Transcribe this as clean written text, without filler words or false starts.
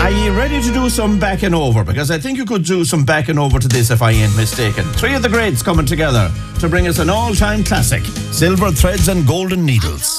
Are you ready to do some backing over? Because I think you could do some backing over to this if I ain't mistaken. Three of the greats coming together to bring us an all-time classic, Silver Threads and Golden Needles.